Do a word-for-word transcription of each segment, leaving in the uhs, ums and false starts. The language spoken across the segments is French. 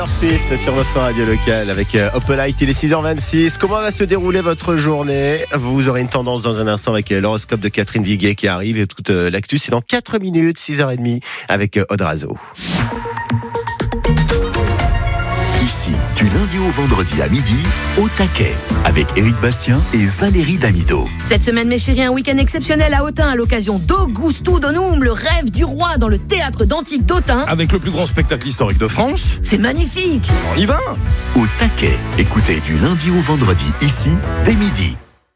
Swift sur votre radio locale avec Opelite, il est six heures vingt-six. Comment va se dérouler votre journée? Vous aurez une tendance dans un instant avec l'horoscope de Catherine Viguet qui arrive et toute l'actu, c'est dans quatre minutes, six heures trente avec Aude Razo. Ici, du lundi au vendredi à midi, au taquet, avec Éric Bastien et Valérie Damido. Cette semaine, mes chéris, un week-end exceptionnel à Autun à l'occasion d'Augusto Donum, le rêve du roi dans le théâtre d'Antique d'Autun. Avec le plus grand spectacle historique de France. C'est magnifique. On y va. Au taquet, écoutez du lundi au vendredi, ici, dès midi.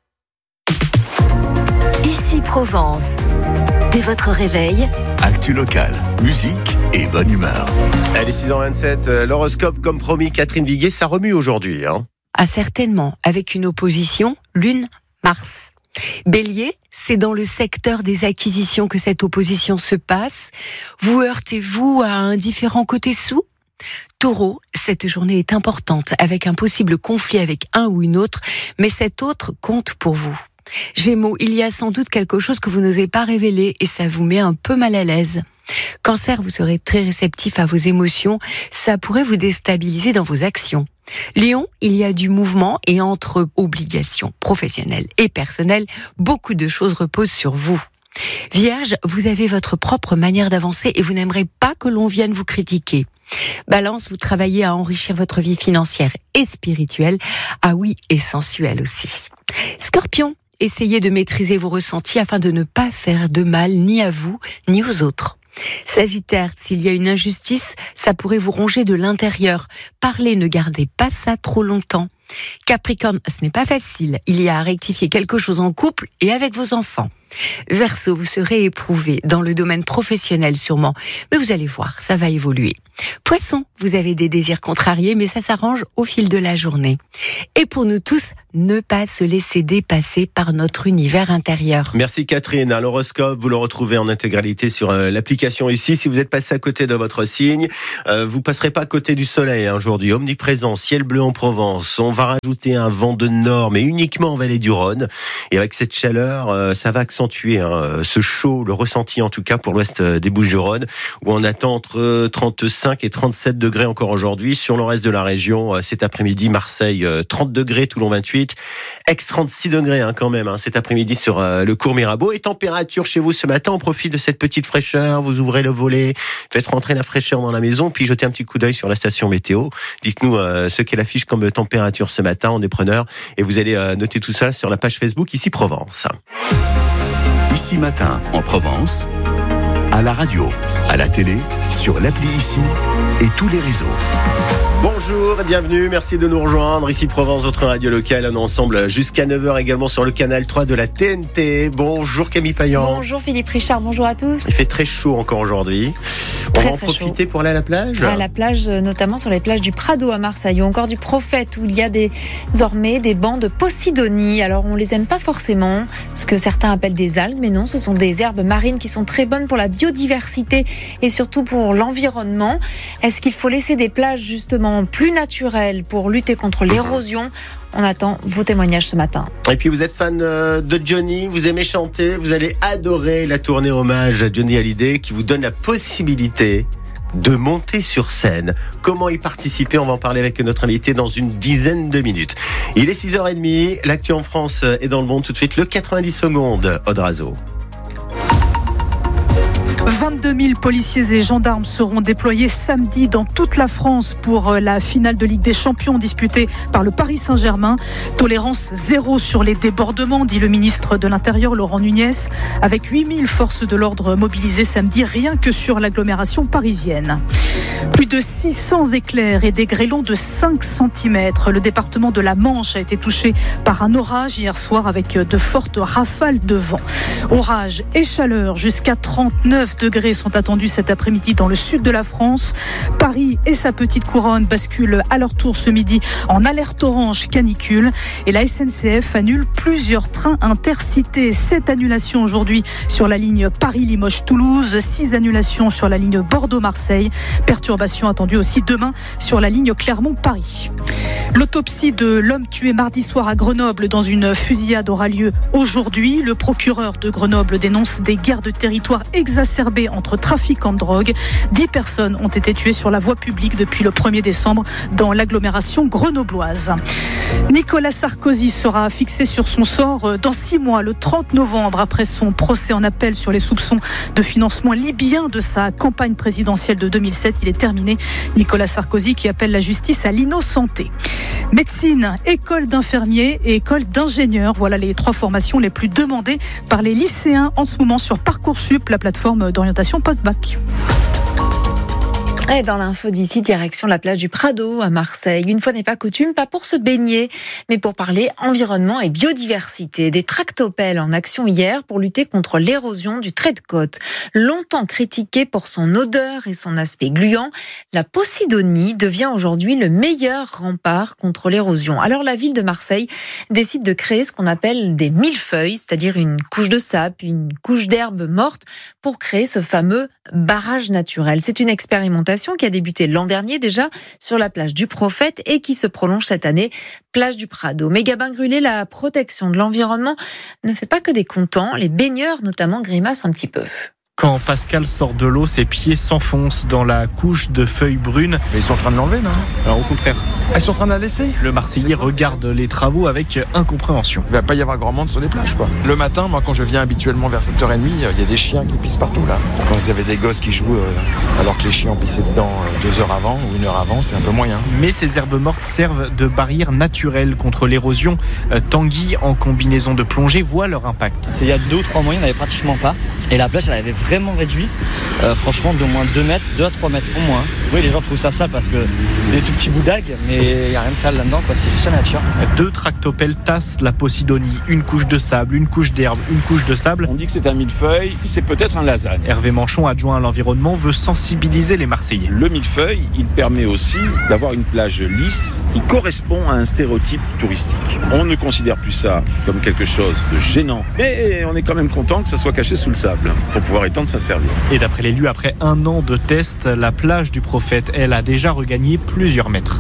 Ici Provence. Dès votre réveil, actu locale, musique et bonne humeur. Allez, six heures vingt-sept, l'horoscope comme promis, Catherine Viguet, ça remue aujourd'hui. Hein. Ah, certainement, avec une opposition Lune-Mars. Bélier, c'est dans le secteur des acquisitions que cette opposition se passe. Vous heurtez-vous à un différent côté sous ? Taureau, cette journée est importante, avec un possible conflit avec un ou une autre, mais cet autre compte pour vous. Gémeaux, il y a sans doute quelque chose que vous n'osez pas révéler et ça vous met un peu mal à l'aise. Cancer, vous serez très réceptif à vos émotions, ça pourrait vous déstabiliser dans vos actions. Lion, il y a du mouvement et entre obligations professionnelles et personnelles, beaucoup de choses reposent sur vous. Vierge, vous avez votre propre manière d'avancer et vous n'aimerez pas que l'on vienne vous critiquer. Balance, vous travaillez à enrichir votre vie financière et spirituelle, ah oui, et sensuelle aussi. Scorpion, essayez de maîtriser vos ressentis afin de ne pas faire de mal ni à vous, ni aux autres. Sagittaire, s'il y a une injustice, ça pourrait vous ronger de l'intérieur. Parlez, ne gardez pas ça trop longtemps. Capricorne, ce n'est pas facile. Il y a à rectifier quelque chose en couple et avec vos enfants. Verseau, vous serez éprouvé dans le domaine professionnel sûrement, mais vous allez voir, ça va évoluer. Poisson, vous avez des désirs contrariés, mais ça s'arrange au fil de la journée. Et pour nous tous, ne pas se laisser dépasser par notre univers intérieur. Merci Catherine. L'horoscope, vous le retrouvez en intégralité sur euh, l'application ici. Si vous êtes passé à côté de votre signe, euh, vous passerez pas à côté du soleil hein, aujourd'hui. Omniprésent, ciel bleu en Provence. On va rajouter un vent de nord, mais uniquement en vallée du Rhône. Et avec cette chaleur, euh, ça va accentuer hein, ce chaud, le ressenti en tout cas pour l'ouest des Bouches-du-Rhône, où on attend entre trente-cinq et trente-sept degrés encore aujourd'hui. Sur le reste de la région, euh, cet après-midi, Marseille, euh, trente degrés, Toulon vingt-huit. Aix trente-six degrés hein, quand même hein, cet après-midi sur euh, le cours Mirabeau. Et température chez vous ce matin, on profite de cette petite fraîcheur, vous ouvrez le volet, faites rentrer la fraîcheur dans la maison, puis jetez un petit coup d'œil sur la station météo. Dites-nous euh, ce qu'elle affiche comme température ce matin, on est preneur et vous allez euh, noter tout ça sur la page Facebook Ici Provence. Ici matin en Provence, à la radio, à la télé, sur l'appli Ici et tous les réseaux. Bonjour et bienvenue, merci de nous rejoindre. Ici Provence, votre radio locale, on est ensemble jusqu'à neuf heures également sur le canal trois de la T N T. Bonjour Camille Payan. Bonjour Philippe Richard, bonjour à tous. Il fait très chaud encore aujourd'hui. On très, va en très profiter chaud. Pour aller à la plage. À la plage, notamment sur les plages du Prado à Marseille, ou encore du Prophète, où il y a désormais des bancs de Posidonie. Alors on les aime pas forcément, ce que certains appellent des algues, mais non, ce sont des herbes marines qui sont très bonnes pour la biodiversité et surtout pour l'environnement. Est-ce qu'il faut laisser des plages justement plus naturelles pour lutter contre l'érosion ? On attend vos témoignages ce matin. Et puis vous êtes fan de Johnny, vous aimez chanter, vous allez adorer la tournée hommage à Johnny Hallyday qui vous donne la possibilité de monter sur scène. Comment y participer ? On va en parler avec notre invité dans une dizaine de minutes. Il est six heures trente, l'actu en France et dans le monde tout de suite, le quatre-vingt-dix secondes, Aude Razo. vingt-deux mille policiers et gendarmes seront déployés samedi dans toute la France pour la finale de Ligue des Champions disputée par le Paris Saint-Germain. Tolérance zéro sur les débordements, dit le ministre de l'Intérieur Laurent Nunez, avec huit mille forces de l'ordre mobilisées samedi rien que sur l'agglomération parisienne. Plus de six cents éclairs et des grêlons de cinq centimètres. Le département de la Manche a été touché par un orage hier soir avec de fortes rafales de vent. Orage et chaleur jusqu'à trente-neuf degrés sont attendus cet après-midi dans le sud de la France. Paris et sa petite couronne basculent à leur tour ce midi en alerte orange canicule. Et la S N C F annule plusieurs trains intercités. Sept annulations aujourd'hui sur la ligne Paris-Limoges-Toulouse. Six annulations sur la ligne Bordeaux-Marseille. Perturbations attendues aussi demain sur la ligne Clermont-Paris. L'autopsie de l'homme tué mardi soir à Grenoble dans une fusillade aura lieu aujourd'hui. Le procureur de Grenoble dénonce des guerres de territoire exacerbées entre trafiquants de drogue. Dix personnes ont été tuées sur la voie publique depuis le premier décembre dans l'agglomération grenobloise. Nicolas Sarkozy sera fixé sur son sort dans six mois, le trente novembre, après son procès en appel sur les soupçons de financement libyen de sa campagne présidentielle de deux mille sept. Il est terminé. Nicolas Sarkozy qui appelle la justice à l'innocenté. Médecine, école d'infirmiers et école d'ingénieurs. Voilà les trois formations les plus demandées par les lycéens en ce moment sur Parcoursup, la plateforme d'orientation post-bac. Et dans l'info d'ici, direction la plage du Prado à Marseille. Une fois n'est pas coutume, pas pour se baigner, mais pour parler environnement et biodiversité. Des tractopelles en action hier pour lutter contre l'érosion du trait de côte. Longtemps critiquée pour son odeur et son aspect gluant, la Posidonie devient aujourd'hui le meilleur rempart contre l'érosion. Alors la ville de Marseille décide de créer ce qu'on appelle des millefeuilles, c'est-à-dire une couche de sable, une couche d'herbe morte pour créer ce fameux barrage naturel. C'est une expérimentation qui a débuté l'an dernier déjà sur la plage du Prophète et qui se prolonge cette année, plage du Prado. Mais Gabin Grulé, la protection de l'environnement ne fait pas que des contents. Les baigneurs notamment grimacent un petit peu. Quand Pascal sort de l'eau, ses pieds s'enfoncent dans la couche de feuilles brunes. Mais ils sont en train de l'enlever, non ? Alors au contraire. Ils sont en train de la laisser ? Le Marseillais regarde les travaux avec incompréhension. Il ne va pas y avoir grand monde sur les plages, quoi. Le matin, moi, quand je viens habituellement vers sept heures trente, il y a des chiens qui pissent partout, là. Quand vous avez des gosses qui jouent euh, alors que les chiens ont pissé dedans euh, deux heures avant ou une heure avant, c'est un peu moyen. Mais ces herbes mortes servent de barrière naturelle contre l'érosion. Euh, Tanguy, en combinaison de plongée, voit leur impact. Il y a deux ou trois mois, il n'y en avait pratiquement pas. Et la plage, elle avait vraiment réduit, euh, franchement, d'au moins deux mètres, deux à trois mètres au moins. Oui, les gens trouvent ça sale parce que des tout petits bouts d'algues, mais il n'y a rien de sale là-dedans, quoi. C'est juste la nature. Deux tractopelles tassent la Posidonie. Une couche de sable, une couche d'herbe, une couche de sable. On dit que c'est un millefeuille, c'est peut-être un lasagne. Hervé Manchon, adjoint à l'environnement, veut sensibiliser les Marseillais. Le millefeuille, il permet aussi d'avoir une plage lisse qui correspond à un stéréotype touristique. On ne considère plus ça comme quelque chose de gênant, mais on est quand même content que ça soit caché sous le sable pour pouvoir étendre sa serviette. Et d'après l'élu, après un an de tests, la plage du Prophète, elle, a déjà regagné plusieurs mètres.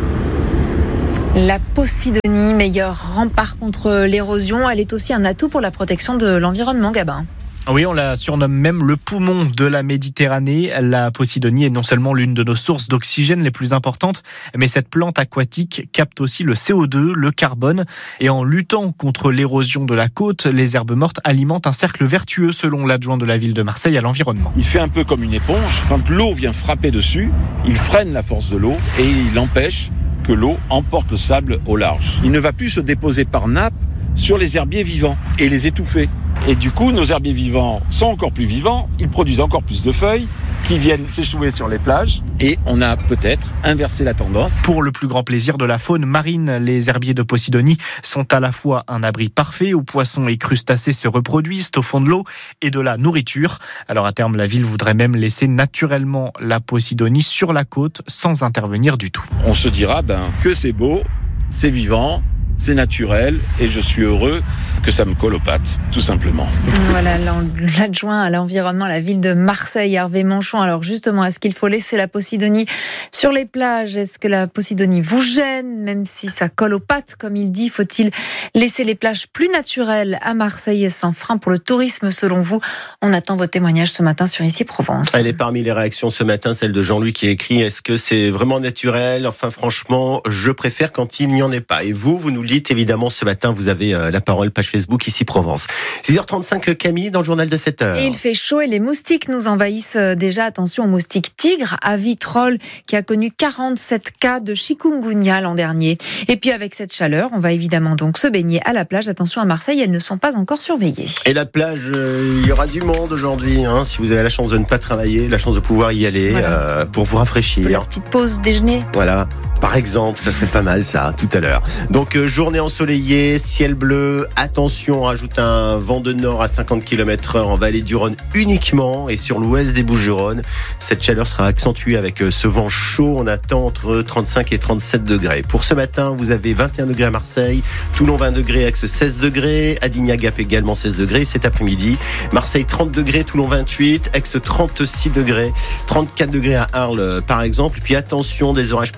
La Posidonie, meilleur rempart contre l'érosion, elle est aussi un atout pour la protection de l'environnement, Gabin. Oui, on la surnomme même le poumon de la Méditerranée. La Posidonie est non seulement l'une de nos sources d'oxygène les plus importantes, mais cette plante aquatique capte aussi le C O deux, le carbone. Et en luttant contre l'érosion de la côte, les herbes mortes alimentent un cercle vertueux, selon l'adjoint de la ville de Marseille à l'environnement. Il fait un peu comme une éponge. Quand l'eau vient frapper dessus, il freine la force de l'eau et il empêche que l'eau emporte le sable au large. Il ne va plus se déposer par nappe sur les herbiers vivants et les étouffer. Et du coup, nos herbiers vivants sont encore plus vivants, ils produisent encore plus de feuilles qui viennent s'échouer sur les plages et on a peut-être inversé la tendance. Pour le plus grand plaisir de la faune marine, les herbiers de Posidonie sont à la fois un abri parfait où poissons et crustacés se reproduisent au fond de l'eau et de la nourriture. Alors à terme, la ville voudrait même laisser naturellement la Posidonie sur la côte sans intervenir du tout. On se dira ben, que c'est beau, c'est vivant, c'est naturel et je suis heureux que ça me colle aux pattes, tout simplement. Voilà, l'adjoint à l'environnement à la ville de Marseille, Hervé Manchon. Alors justement, est-ce qu'il faut laisser la Posidonie sur les plages ? Est-ce que la Posidonie vous gêne, même si ça colle aux pattes, comme il dit ? Faut-il laisser les plages plus naturelles à Marseille et sans frein pour le tourisme, selon vous ? On attend vos témoignages ce matin sur Ici Provence. Elle est parmi les réactions ce matin, celle de Jean-Louis qui écrit « Est-ce que c'est vraiment naturel ? Enfin franchement, je préfère quand il n'y en ait pas. » Et vous, vous nous le dites évidemment ce matin, vous avez la parole, page Facebook Ici Provence. six heures trente-cinq, Camille, dans le journal de sept heures. Et il fait chaud et les moustiques nous envahissent déjà. Attention aux moustiques tigres à Vitrolles, qui a connu quarante-sept cas de chikungunya l'an dernier. Et puis avec cette chaleur, on va évidemment donc se baigner à la plage. Attention à Marseille, elles ne sont pas encore surveillées. Et la plage, euh, il y aura du monde aujourd'hui. Hein, si vous avez la chance de ne pas travailler, la chance de pouvoir y aller voilà. euh, pour vous rafraîchir. La petite pause déjeuner. Voilà. Par exemple, ça serait pas mal ça, tout à l'heure. Donc euh, journée ensoleillée, ciel bleu, attention, on rajoute un vent de nord à cinquante kilomètres heure en vallée du Rhône uniquement et sur l'ouest des Bouches-du-Rhône. Cette chaleur sera accentuée avec euh, ce vent chaud, on attend entre trente-cinq et trente-sept degrés. Pour ce matin, vous avez vingt et un degrés à Marseille, Toulon vingt degrés, Aix seize degrés, Adignac-Gap également seize degrés cet après-midi. Marseille trente degrés, Toulon vingt-huit, Aix trente-six degrés, trente-quatre degrés à Arles par exemple. Et puis attention, des orages possibles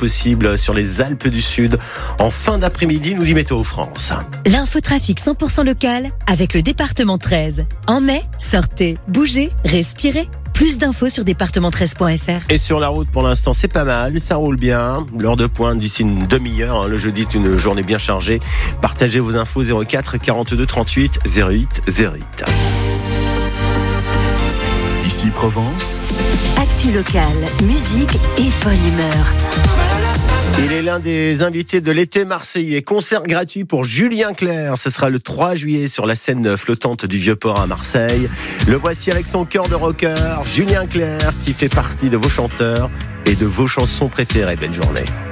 possible sur les Alpes du Sud en fin d'après-midi, nous dit Météo France. L'infotrafic cent pour cent local avec le département treize. En mai, sortez, bougez, respirez. Plus d'infos sur département treize point f r. Et sur la route, pour l'instant, c'est pas mal, ça roule bien. L'heure de pointe d'ici une demi-heure. Hein. Le jeudi est une journée bien chargée. Partagez vos infos zéro quatre quarante-deux trente-huit zéro huit zéro huit. Ici Provence. Actu locale, musique et bonne humeur. Il est l'un des invités de l'été marseillais. Concert gratuit pour Julien Clerc. Ce sera le trois juillet sur la scène flottante du Vieux-Port à Marseille. Le voici avec son cœur de rocker, Julien Clerc, qui fait partie de vos chanteurs et de vos chansons préférées. Belle journée.